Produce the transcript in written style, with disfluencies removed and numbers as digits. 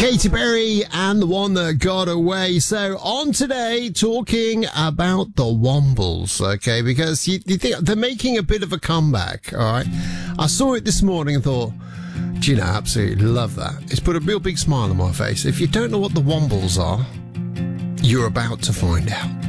Katy Perry and the one that got away. So on today, talking about the Wombles, okay? Because you think they're making a bit of a comeback, all right? I saw it this morning and thought, do you know, absolutely love that. It's put a real big smile on my face. If you don't know what the Wombles are, you're about to find out.